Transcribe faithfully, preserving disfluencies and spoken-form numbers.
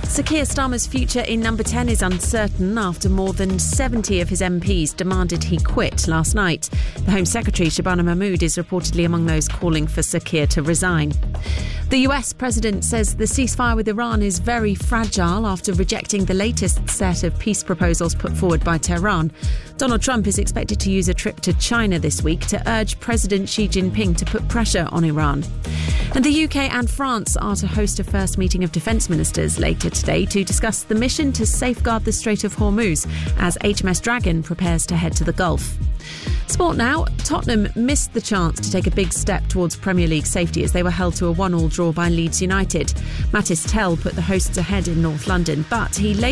Sir Keir Starmer's future in number ten is uncertain after more than seventy of his M Ps demanded he quit last night. The Home Secretary, Shabana Mahmood, is reportedly among those calling for Sir Keir to resign. The U S president says the ceasefire with Iran is very fragile after rejecting the latest set of peace proposals put forward by Tehran. Donald Trump is expected to use a trip to China this week to urge President Xi Jinping to put pressure on Iran. And the U K and France are to host a first meeting of defence ministers later today to discuss the mission to safeguard the Strait of Hormuz as H M S Dragon prepares to head to the Gulf. Sport now. Tottenham missed the chance to take a big step towards Premier League safety as they were held to a one-all draw by Leeds United. Mattis Tell put the hosts ahead in North London, but he later